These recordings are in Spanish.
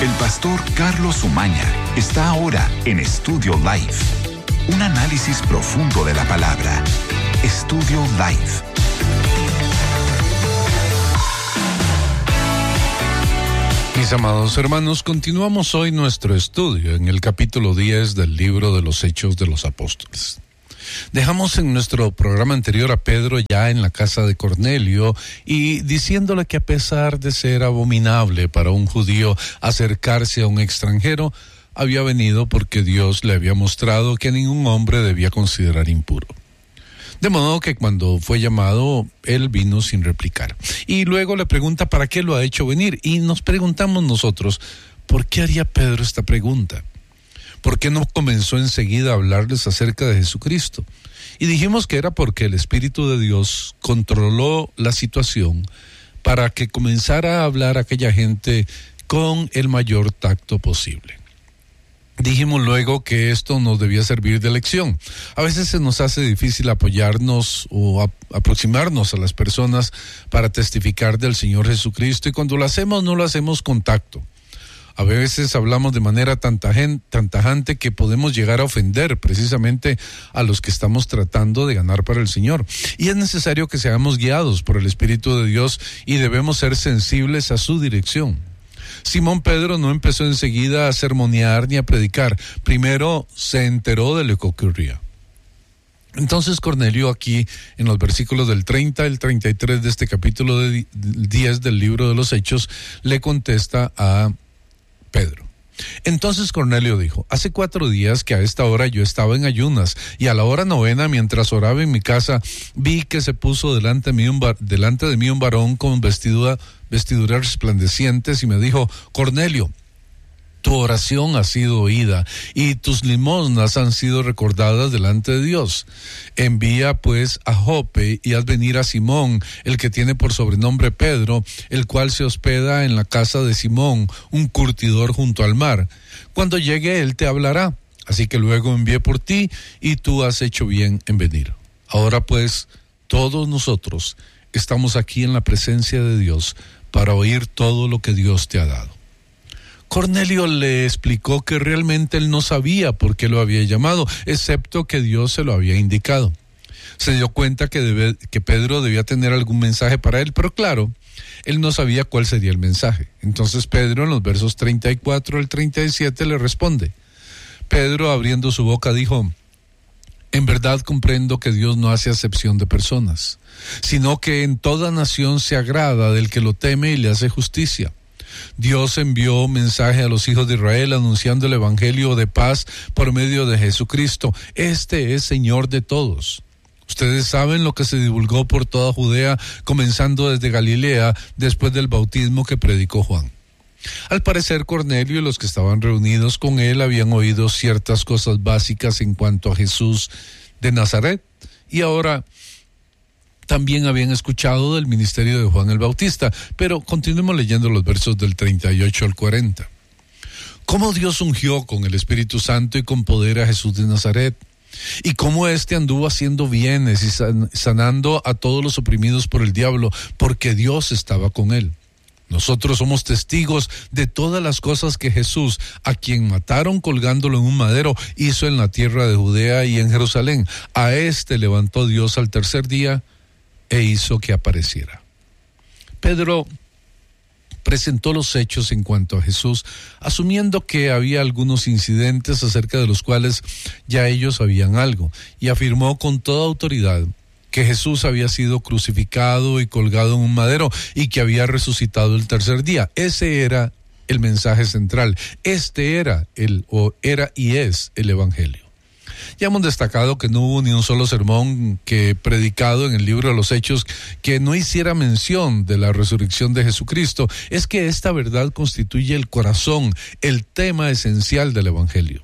El pastor Carlos Umaña está ahora en Estudio Life. Un análisis profundo de la palabra. Estudio Life. Mis amados hermanos, continuamos hoy nuestro estudio en el capítulo 10 del libro de los Hechos de los Apóstoles. Dejamos en nuestro programa anterior a Pedro ya en la casa de Cornelio y diciéndole que a pesar de ser abominable para un judío acercarse a un extranjero, había venido porque Dios le había mostrado que a ningún hombre debía considerar impuro. De modo que cuando fue llamado, él vino sin replicar. Y luego le pregunta para qué lo ha hecho venir. Y nos preguntamos nosotros, ¿por qué haría Pedro esta pregunta? ¿Por qué no comenzó enseguida a hablarles acerca de Jesucristo? Y dijimos que era porque el Espíritu de Dios controló la situación para que comenzara a hablar a aquella gente con el mayor tacto posible. Dijimos luego que esto nos debía servir de lección. A veces se nos hace difícil apoyarnos o aproximarnos a las personas para testificar del Señor Jesucristo, y cuando lo hacemos no lo hacemos con tacto. A veces hablamos de manera tan tajante que podemos llegar a ofender precisamente a los que estamos tratando de ganar para el Señor. Y es necesario que seamos guiados por el Espíritu de Dios y debemos ser sensibles a su dirección. Simón Pedro no empezó enseguida a sermonear ni a predicar. Primero se enteró de lo que ocurría. Entonces Cornelio, aquí en los versículos del 30 al 33 de este capítulo 10 del libro de los Hechos, le contesta a Pedro. Entonces Cornelio dijo: hace 4 días que a esta hora yo estaba en ayunas, y a la hora 9, mientras oraba en mi casa, vi que se puso delante de mí un varón con vestiduras resplandecientes, y me dijo: Cornelio, tu oración ha sido oída, y tus limosnas han sido recordadas delante de Dios. Envía pues a Jope y haz venir a Simón, el que tiene por sobrenombre Pedro, el cual se hospeda en la casa de Simón, un curtidor junto al mar. Cuando llegue él te hablará. Así que luego envié por ti, y tú has hecho bien en venir. Ahora pues, todos nosotros estamos aquí en la presencia de Dios para oír todo lo que Dios te ha dado. Cornelio le explicó que realmente él no sabía por qué lo había llamado, excepto que Dios se lo había indicado. Se dio cuenta que Pedro debía tener algún mensaje para él, pero claro, él no sabía cuál sería el mensaje. Entonces Pedro, en los versos 34 al 37, le responde. Pedro, abriendo su boca, dijo: en verdad comprendo que Dios no hace acepción de personas, sino que en toda nación se agrada del que lo teme y le hace justicia. Dios envió mensaje a los hijos de Israel anunciando el evangelio de paz por medio de Jesucristo. Este es Señor de todos. Ustedes saben lo que se divulgó por toda Judea, comenzando desde Galilea, después del bautismo que predicó Juan. Al parecer, Cornelio y los que estaban reunidos con él habían oído ciertas cosas básicas en cuanto a Jesús de Nazaret, y ahora también habían escuchado del ministerio de Juan el Bautista. Pero continuemos leyendo los versos del 38 al 40. Cómo Dios ungió con el Espíritu Santo y con poder a Jesús de Nazaret, y cómo éste anduvo haciendo bienes y sanando a todos los oprimidos por el diablo, porque Dios estaba con él. Nosotros somos testigos de todas las cosas que Jesús, a quien mataron colgándolo en un madero, hizo en la tierra de Judea y en Jerusalén. A éste levantó Dios al tercer día e hizo que apareciera. Pedro presentó los hechos en cuanto a Jesús, asumiendo que había algunos incidentes acerca de los cuales ya ellos sabían algo, y afirmó con toda autoridad que Jesús había sido crucificado y colgado en un madero y que había resucitado el tercer día. Ese era el mensaje central. Este era y es el evangelio. Ya hemos destacado que no hubo ni un solo sermón que predicado en el libro de los Hechos que no hiciera mención de la resurrección de Jesucristo. Es que esta verdad constituye el corazón, el tema esencial del evangelio.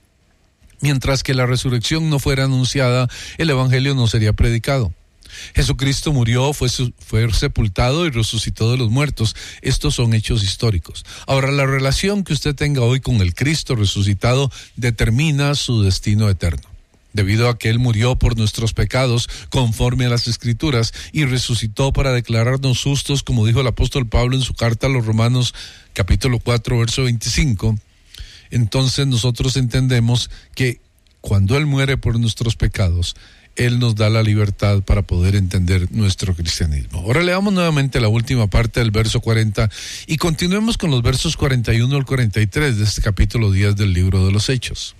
Mientras que la resurrección no fuera anunciada, el evangelio no sería predicado. Jesucristo murió, fue sepultado y resucitó de los muertos. Estos son hechos históricos. Ahora, la relación que usted tenga hoy con el Cristo resucitado determina su destino eterno. debido a que Él murió por nuestros pecados conforme a las Escrituras y resucitó para declararnos justos, como dijo el apóstol Pablo en su carta a los Romanos capítulo 4, verso 25, entonces nosotros entendemos que cuando Él muere por nuestros pecados, Él nos da la libertad para poder entender nuestro cristianismo. Ahora leamos nuevamente la última parte del verso 40 y continuemos con los versos 41 al 43 de este capítulo 10 del libro de los Hechos.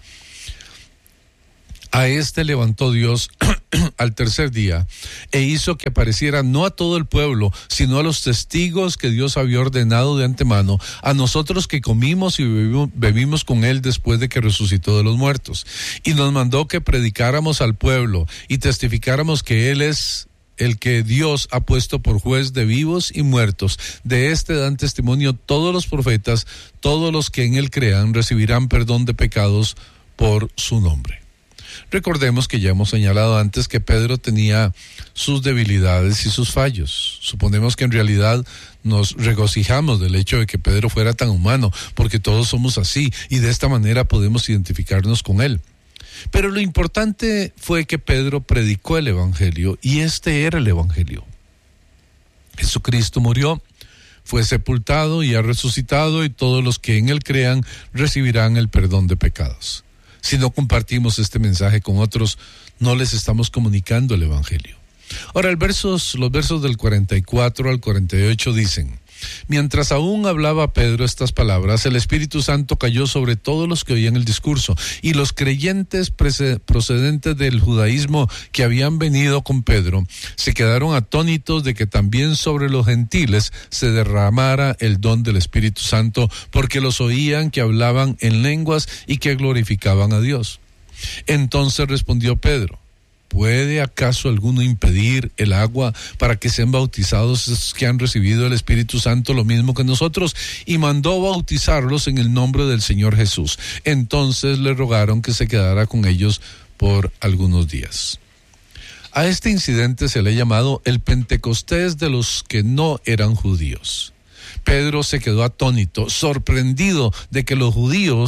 A este levantó Dios al tercer día e hizo que apareciera no a todo el pueblo, sino a los testigos que Dios había ordenado de antemano, a nosotros que comimos y bebimos con Él después de que resucitó de los muertos. Y nos mandó que predicáramos al pueblo y testificáramos que Él es el que Dios ha puesto por juez de vivos y muertos. De este dan testimonio todos los profetas, todos los que en Él crean recibirán perdón de pecados por su nombre. Recordemos que ya hemos señalado antes que Pedro tenía sus debilidades y sus fallos. Suponemos que en realidad nos regocijamos del hecho de que Pedro fuera tan humano, porque todos somos así y de esta manera podemos identificarnos con él. Pero lo importante fue que Pedro predicó el Evangelio y este era el Evangelio. Jesucristo murió, fue sepultado y ha resucitado y todos los que en él crean recibirán el perdón de pecados. Si no compartimos este mensaje con otros, no les estamos comunicando el Evangelio. Ahora, los versos del 44 al 48 dicen: mientras aún hablaba Pedro estas palabras, el Espíritu Santo cayó sobre todos los que oían el discurso, y los creyentes procedentes del judaísmo que habían venido con Pedro se quedaron atónitos de que también sobre los gentiles se derramara el don del Espíritu Santo, porque los oían que hablaban en lenguas y que glorificaban a Dios. Entonces respondió Pedro: ¿puede acaso alguno impedir el agua para que sean bautizados esos que han recibido el Espíritu Santo lo mismo que nosotros? Y mandó bautizarlos en el nombre del Señor Jesús. Entonces le rogaron que se quedara con ellos por algunos días. A este incidente se le ha llamado el Pentecostés de los que no eran judíos. Pedro se quedó atónito, sorprendido de que los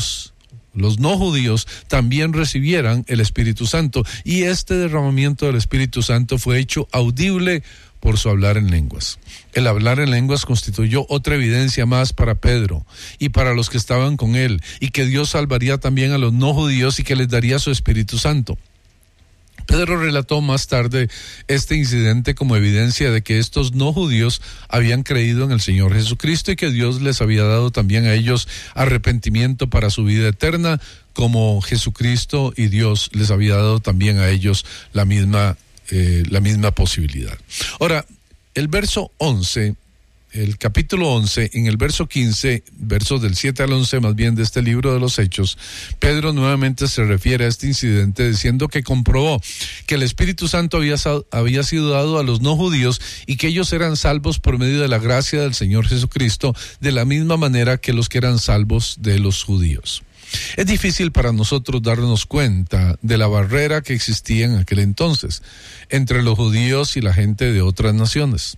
no judíos también recibieran el Espíritu Santo, y este derramamiento del Espíritu Santo fue hecho audible por su hablar en lenguas. El hablar en lenguas constituyó otra evidencia más para Pedro y para los que estaban con él, y que Dios salvaría también a los no judíos y que les daría su Espíritu Santo. Pedro relató más tarde este incidente como evidencia de que estos no judíos habían creído en el Señor Jesucristo y que Dios les había dado también a ellos arrepentimiento para su vida eterna, como Jesucristo y Dios les había dado también a ellos la misma posibilidad. Ahora, el verso 11, el capítulo 11, en el verso 15, versos del 7 al 11 más bien de este libro de los Hechos, Pedro nuevamente se refiere a este incidente diciendo que comprobó que el Espíritu Santo había sido dado a los no judíos y que ellos eran salvos por medio de la gracia del Señor Jesucristo, de la misma manera que los que eran salvos de los judíos. Es difícil para nosotros darnos cuenta de la barrera que existía en aquel entonces entre los judíos y la gente de otras naciones.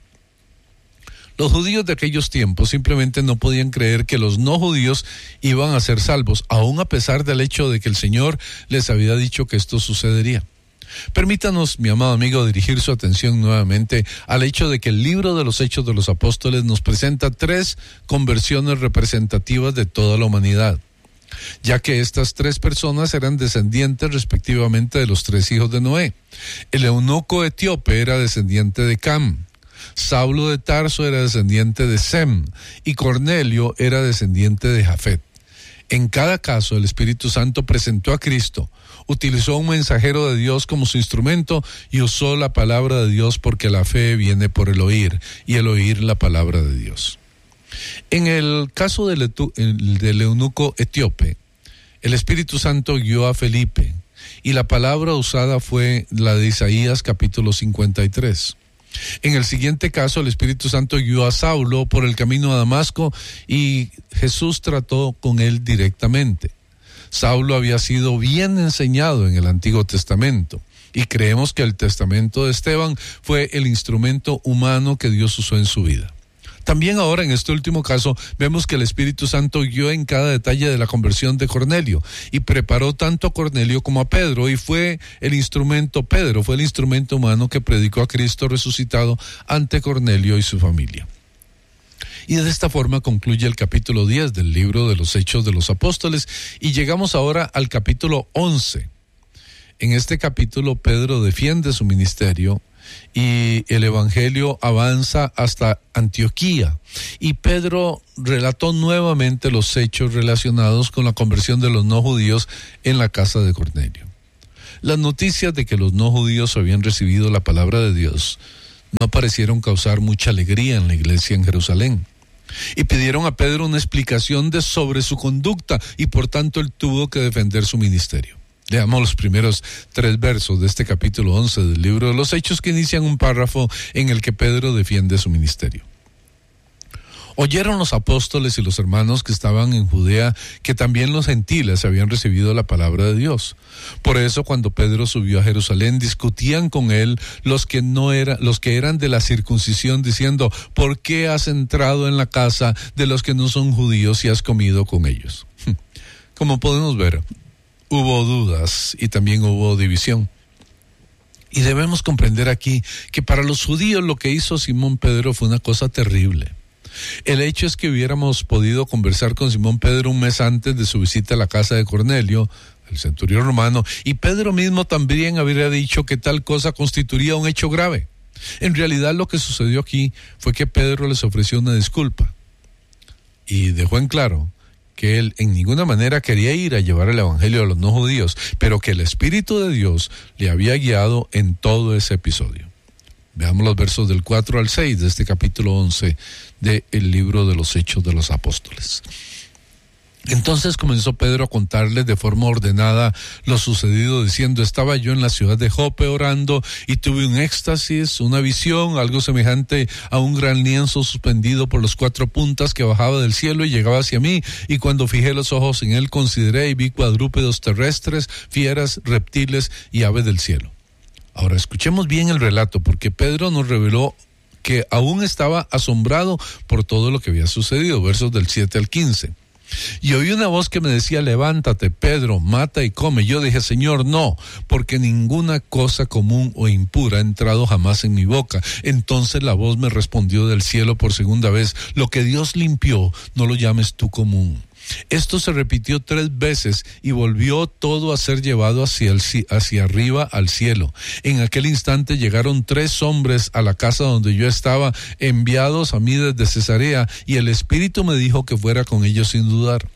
Los judíos de aquellos tiempos simplemente no podían creer que los no judíos iban a ser salvos, aun a pesar del hecho de que el Señor les había dicho que esto sucedería. Permítanos, mi amado amigo, dirigir su atención nuevamente al hecho de que el libro de los Hechos de los Apóstoles nos presenta 3 conversiones representativas de toda la humanidad, ya que estas 3 personas eran descendientes respectivamente de los 3 hijos de Noé. El eunuco etíope era descendiente de Cam, Saulo de Tarso era descendiente de Sem y Cornelio era descendiente de Jafet. En cada caso, el Espíritu Santo presentó a Cristo, utilizó un mensajero de Dios como su instrumento y usó la palabra de Dios, porque la fe viene por el oír y el oír la palabra de Dios. En el caso del eunuco etíope, el Espíritu Santo guió a Felipe y la palabra usada fue la de Isaías capítulo 53. En el siguiente caso, el Espíritu Santo guió a Saulo por el camino a Damasco y Jesús trató con él directamente. Saulo había sido bien enseñado en el Antiguo Testamento y creemos que el testamento de Esteban fue el instrumento humano que Dios usó en su vida. También ahora en este último caso vemos que el Espíritu Santo guió en cada detalle de la conversión de Cornelio y preparó tanto a Cornelio como a Pedro, y Pedro fue el instrumento humano que predicó a Cristo resucitado ante Cornelio y su familia. Y de esta forma concluye el capítulo 10 del libro de los Hechos de los Apóstoles, y llegamos ahora al capítulo 11. En este capítulo Pedro defiende su ministerio y el evangelio avanza hasta Antioquía, y Pedro relató nuevamente los hechos relacionados con la conversión de los no judíos en la casa de Cornelio. Las noticias de que los no judíos habían recibido la palabra de Dios no parecieron causar mucha alegría en la iglesia en Jerusalén, y pidieron a Pedro una explicación sobre su conducta, y por tanto él tuvo que defender su ministerio. Leamos los primeros 3 versos de este capítulo 11 del libro de los Hechos, que inician un párrafo en el que Pedro defiende su ministerio. Oyeron los apóstoles y los hermanos que estaban en Judea que también los gentiles habían recibido la palabra de Dios. Por eso, cuando Pedro subió a Jerusalén, discutían con él los que eran de la circuncisión, diciendo: ¿por qué has entrado en la casa de los que no son judíos y has comido con ellos? Como podemos ver, hubo dudas y también hubo división. Y debemos comprender aquí que para los judíos lo que hizo Simón Pedro fue una cosa terrible. El hecho es que hubiéramos podido conversar con Simón Pedro un mes antes de su visita a la casa de Cornelio, el centurión romano, y Pedro mismo también habría dicho que tal cosa constituiría un hecho grave. En realidad lo que sucedió aquí fue que Pedro les ofreció una disculpa y dejó en claro que él en ninguna manera quería ir a llevar el evangelio a los no judíos, pero que el Espíritu de Dios le había guiado en todo ese episodio. Veamos los versos del 4 al 6 de este capítulo 11 del libro de los Hechos de los Apóstoles. Entonces comenzó Pedro a contarles de forma ordenada lo sucedido, diciendo: estaba yo en la ciudad de Jope orando y tuve un éxtasis, una visión, algo semejante a un gran lienzo suspendido por las 4 puntas que bajaba del cielo y llegaba hacia mí, y cuando fijé los ojos en él consideré y vi cuadrúpedos terrestres, fieras, reptiles y aves del cielo. Ahora escuchemos bien el relato, porque Pedro nos reveló que aún estaba asombrado por todo lo que había sucedido. Versos del 7 al 15. Y oí una voz que me decía: levántate, Pedro, mata y come. Yo dije: Señor, no, porque ninguna cosa común o impura ha entrado jamás en mi boca. Entonces la voz me respondió del cielo por segunda vez: lo que Dios limpió, no lo llames tú común. Esto se repitió 3 veces y volvió todo a ser llevado hacia arriba al cielo. En aquel instante llegaron 3 hombres a la casa donde yo estaba, enviados a mí desde Cesarea, y el Espíritu me dijo que fuera con ellos sin dudar.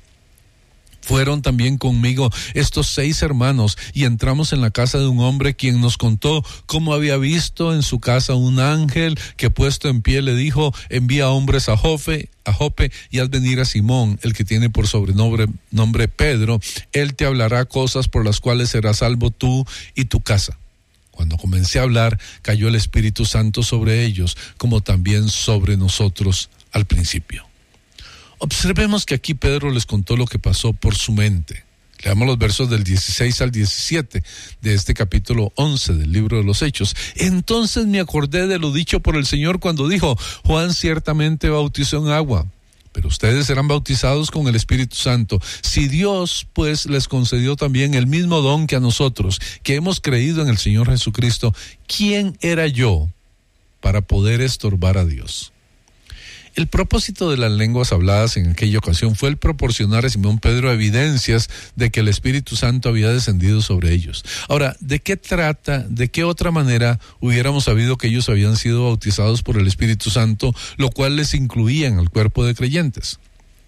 Fueron también conmigo estos 6 hermanos, y entramos en la casa de un hombre quien nos contó cómo había visto en su casa un ángel que, puesto en pie, le dijo: envía hombres a Jope y haz venir a Simón, el que tiene por sobrenombre Pedro. Él te hablará cosas por las cuales serás salvo tú y tu casa. Cuando comencé a hablar, cayó el Espíritu Santo sobre ellos, como también sobre nosotros al principio. Observemos que aquí Pedro les contó lo que pasó por su mente. Leamos los versos del 16 al 17 de este capítulo 11 del libro de los Hechos. Entonces me acordé de lo dicho por el Señor cuando dijo: Juan ciertamente bautizó en agua, pero ustedes serán bautizados con el Espíritu Santo. Si Dios pues les concedió también el mismo don que a nosotros, que hemos creído en el Señor Jesucristo, ¿quién era yo para poder estorbar a Dios? El propósito de las lenguas habladas en aquella ocasión fue el proporcionar a Simón Pedro evidencias de que el Espíritu Santo había descendido sobre ellos. Ahora, ¿de qué otra manera hubiéramos sabido que ellos habían sido bautizados por el Espíritu Santo, lo cual les incluía en el cuerpo de creyentes?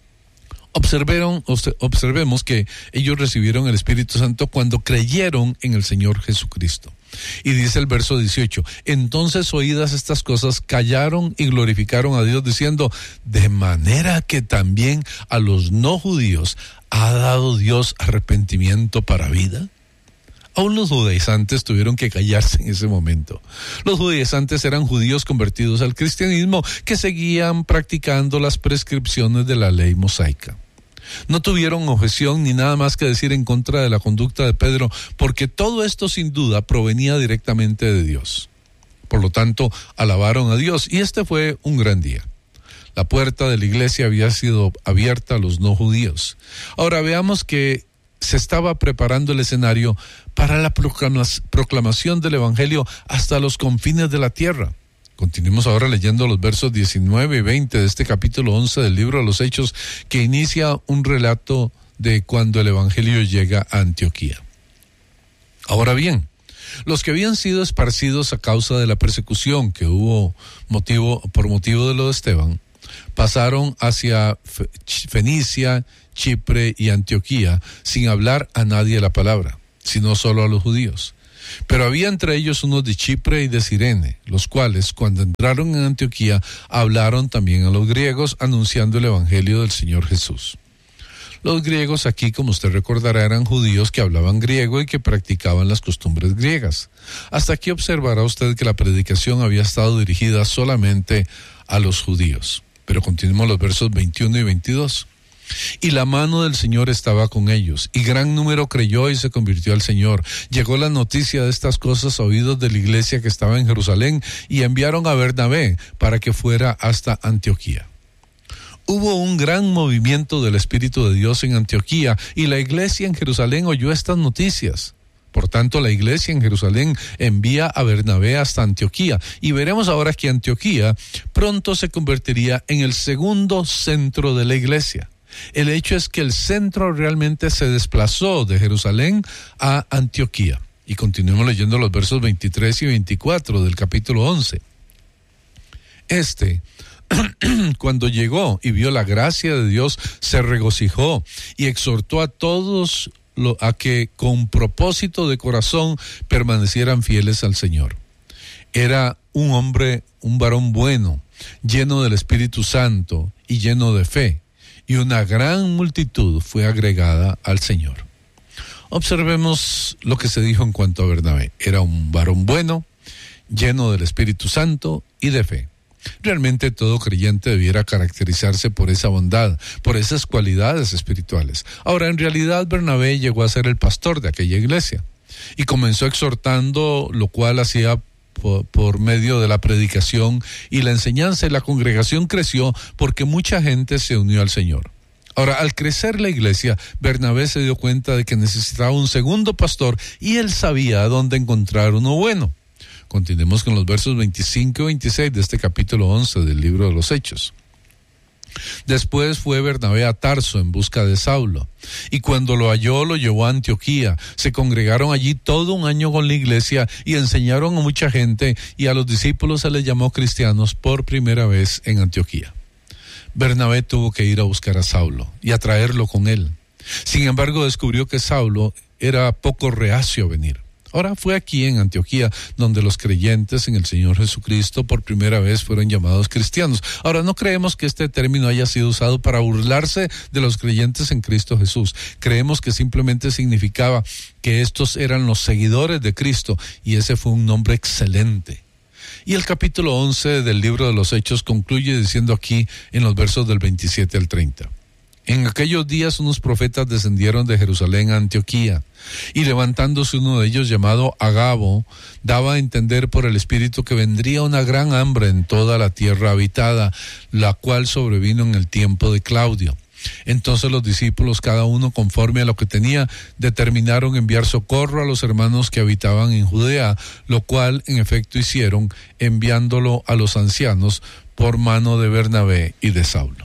Observemos que ellos recibieron el Espíritu Santo cuando creyeron en el Señor Jesucristo. Y dice el verso 18: entonces, oídas estas cosas, callaron y glorificaron a Dios, diciendo: de manera que también a los no judíos ha dado Dios arrepentimiento para vida. Aún los judaizantes tuvieron que callarse en ese momento. Los judaizantes eran judíos convertidos al cristianismo que seguían practicando las prescripciones de la ley mosaica. No tuvieron objeción ni nada más que decir en contra de la conducta de Pedro, porque todo esto sin duda provenía directamente de Dios. Por lo tanto, alabaron a Dios, y este fue un gran día. La puerta de la iglesia había sido abierta a los no judíos. Ahora veamos que se estaba preparando el escenario para la proclamación del evangelio hasta los confines de la tierra. Continuemos ahora leyendo los versos 19 y 20 de este capítulo 11 del libro de los Hechos, que inicia un relato de cuando el evangelio llega a Antioquía. Ahora bien, los que habían sido esparcidos a causa de la persecución que hubo por motivo de lo de Esteban, pasaron hacia Fenicia, Chipre y Antioquía, sin hablar a nadie la palabra, sino solo a los judíos. Pero había entre ellos unos de Chipre y de Cirene, los cuales, cuando entraron en Antioquía, hablaron también a los griegos, anunciando el evangelio del Señor Jesús. Los griegos aquí, como usted recordará, eran judíos que hablaban griego y que practicaban las costumbres griegas. Hasta aquí observará usted que la predicación había estado dirigida solamente a los judíos. Pero continuemos los versos 21 y 22. Y la mano del Señor estaba con ellos, y gran número creyó y se convirtió al Señor. Llegó la noticia de estas cosas a oídos de la iglesia que estaba en Jerusalén, y enviaron a Bernabé para que fuera hasta Antioquía. Hubo un gran movimiento del Espíritu de Dios en Antioquía, y la iglesia en Jerusalén oyó estas noticias. Por tanto, la iglesia en Jerusalén envía a Bernabé hasta Antioquía, y veremos ahora que Antioquía pronto se convertiría en el segundo centro de la iglesia. El hecho es que el centro realmente se desplazó de Jerusalén a Antioquía. Y continuemos leyendo los versos 23 y 24 del capítulo 11. Cuando llegó y vio la gracia de Dios, se regocijó y exhortó a todos a que con propósito de corazón permanecieran fieles al Señor. Era un varón bueno, lleno del Espíritu Santo y lleno de fe, y una gran multitud fue agregada al Señor. Observemos lo que se dijo en cuanto a Bernabé. Era un varón bueno, lleno del Espíritu Santo y de fe. Realmente todo creyente debiera caracterizarse por esa bondad, por esas cualidades espirituales. Ahora, en realidad, Bernabé llegó a ser el pastor de aquella iglesia y comenzó exhortando, lo cual hacía por medio de la predicación y la enseñanza, y la congregación creció porque mucha gente se unió al Señor. Ahora, al crecer la iglesia, Bernabé se dio cuenta de que necesitaba un segundo pastor, y él sabía dónde encontrar uno bueno. Continuemos con los versos 25 y 26 de este capítulo 11 del libro de los Hechos. Después fue Bernabé a Tarso en busca de Saulo, y cuando lo halló, lo llevó a Antioquía. Se congregaron allí todo un año con la iglesia y enseñaron a mucha gente, y a los discípulos se les llamó cristianos por primera vez en Antioquía. Bernabé tuvo que ir a buscar a Saulo y a traerlo con él. Sin embargo, descubrió que Saulo era poco reacio a venir. Ahora fue aquí en Antioquía donde los creyentes en el Señor Jesucristo por primera vez fueron llamados cristianos. Ahora, no creemos que este término haya sido usado para burlarse de los creyentes en Cristo Jesús. Creemos que simplemente significaba que estos eran los seguidores de Cristo, y ese fue un nombre excelente. Y el capítulo 11 del libro de los Hechos concluye diciendo aquí en los versos del 27 al 30. En aquellos días unos profetas descendieron de Jerusalén a Antioquía, y levantándose uno de ellos llamado Agabo, daba a entender por el Espíritu que vendría una gran hambre en toda la tierra habitada, la cual sobrevino en el tiempo de Claudio. Entonces los discípulos, cada uno conforme a lo que tenía, determinaron enviar socorro a los hermanos que habitaban en Judea, lo cual en efecto hicieron, enviándolo a los ancianos por mano de Bernabé y de Saulo.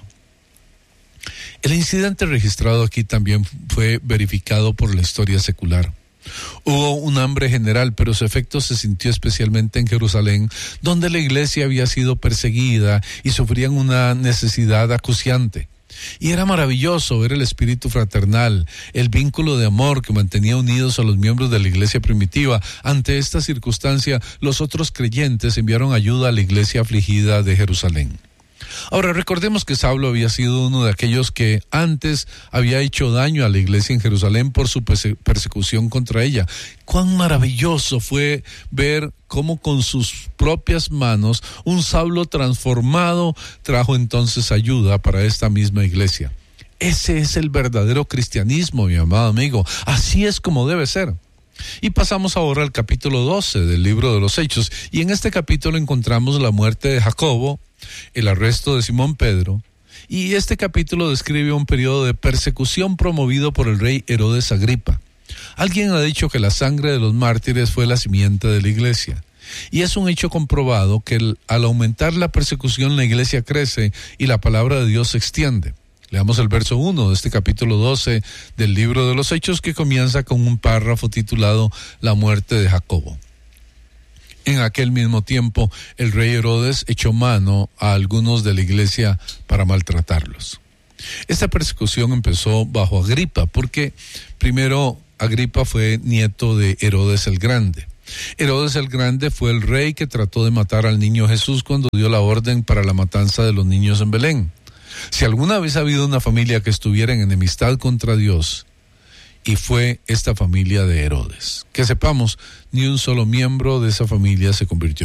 El incidente registrado aquí también fue verificado por la historia secular. Hubo un hambre general, pero su efecto se sintió especialmente en Jerusalén, donde la iglesia había sido perseguida y sufrían una necesidad acuciante. Y era maravilloso ver el espíritu fraternal, el vínculo de amor que mantenía unidos a los miembros de la iglesia primitiva. Ante esta circunstancia, los otros creyentes enviaron ayuda a la iglesia afligida de Jerusalén. Ahora, recordemos que Saulo había sido uno de aquellos que antes había hecho daño a la iglesia en Jerusalén por su persecución contra ella. Cuán maravilloso fue ver cómo con sus propias manos un Saulo transformado trajo entonces ayuda para esta misma iglesia. Ese es el verdadero cristianismo, mi amado amigo. Así es como debe ser. Y pasamos ahora al capítulo 12 del libro de los Hechos, y en este capítulo encontramos la muerte de Jacobo, el arresto de Simón Pedro, y este capítulo describe un periodo de persecución promovido por el rey Herodes Agripa. Alguien ha dicho que la sangre de los mártires fue la simiente de la iglesia, y es un hecho comprobado que al aumentar la persecución la iglesia crece y la palabra de Dios se extiende. Leamos el verso 1 de este capítulo 12 del libro de los Hechos, que comienza con un párrafo titulado La muerte de Jacobo. En aquel mismo tiempo, el rey Herodes echó mano a algunos de la iglesia para maltratarlos. Esta persecución empezó bajo Agripa, porque primero Agripa fue nieto de Herodes el Grande. Herodes el Grande fue el rey que trató de matar al niño Jesús cuando dio la orden para la matanza de los niños en Belén. Si alguna vez ha habido una familia que estuviera en enemistad contra Dios, y fue esta familia de Herodes. Que sepamos, ni un solo miembro de esa familia se convirtió